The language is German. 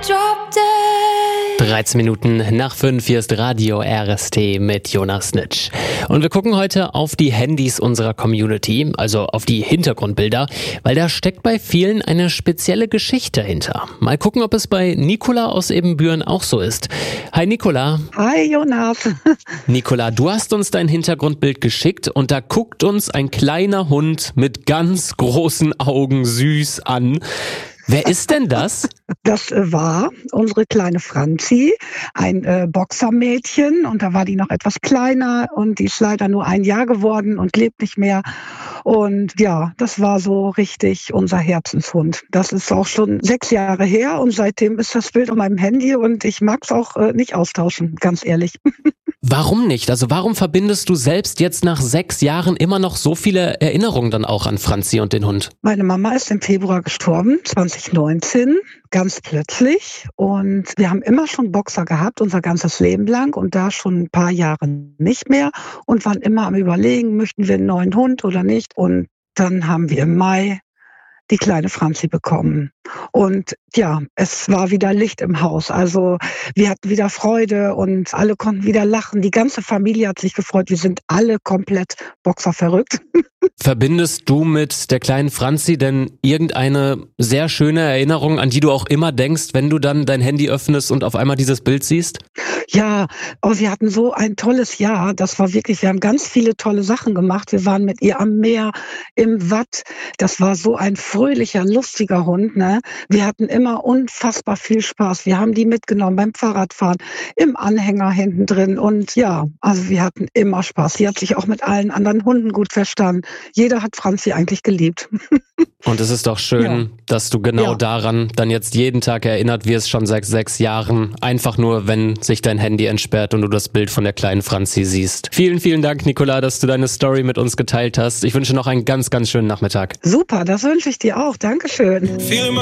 dropped dead. 13 Minuten nach 5, hier ist Radio RST mit Jonas Nitsch. Und wir gucken heute auf die Handys unserer Community, also auf die Hintergrundbilder, weil da steckt bei vielen eine spezielle Geschichte hinter. Mal gucken, ob es bei Nicola aus Ebenbüren auch so ist. Hi Nicola. Hi Jonas. Nicola, du hast uns dein Hintergrundbild geschickt und da guckt uns ein kleiner Hund mit ganz großen Augen süß an. Wer ist denn das? Das war unsere kleine Franzi, ein Boxermädchen, und da war die noch etwas kleiner und die ist leider nur 1 Jahr geworden und lebt nicht mehr. Und ja, das war so richtig unser Herzenshund. Das ist auch schon 6 Jahre her und seitdem ist das Bild auf meinem Handy und ich mag es auch nicht austauschen, ganz ehrlich. Warum nicht? Also warum verbindest du selbst jetzt nach 6 Jahren immer noch so viele Erinnerungen dann auch an Franzi und den Hund? Meine Mama ist im Februar gestorben, 2019, ganz plötzlich. Und wir haben immer schon Boxer gehabt, unser ganzes Leben lang, und da schon ein paar Jahre nicht mehr und waren immer am Überlegen, möchten wir einen neuen Hund oder nicht. Und dann haben wir im Mai die kleine Franzi bekommen. Und ja, es war wieder Licht im Haus. Also wir hatten wieder Freude und alle konnten wieder lachen. Die ganze Familie hat sich gefreut. Wir sind alle komplett boxerverrückt. Verbindest du mit der kleinen Franzi denn irgendeine sehr schöne Erinnerung, an die du auch immer denkst, wenn du dann dein Handy öffnest und auf einmal dieses Bild siehst? Ja, aber wir hatten so ein tolles Jahr. Das war wirklich, wir haben ganz viele tolle Sachen gemacht. Wir waren mit ihr am Meer, im Watt. Das war so ein fröhlicher, lustiger Hund, ne? Wir hatten immer unfassbar viel Spaß. Wir haben die mitgenommen beim Fahrradfahren, im Anhänger hinten drin. Und ja, also wir hatten immer Spaß. Sie hat sich auch mit allen anderen Hunden gut verstanden. Jeder hat Franzi eigentlich geliebt. Und es ist doch schön, dass du genau daran dann jetzt jeden Tag erinnert wirst, schon seit 6 Jahren. Einfach nur, wenn sich dein Handy entsperrt und du das Bild von der kleinen Franzi siehst. Vielen, vielen Dank, Nicola, dass du deine Story mit uns geteilt hast. Ich wünsche noch einen ganz, ganz schönen Nachmittag. Super, das wünsche ich dir auch. Dankeschön.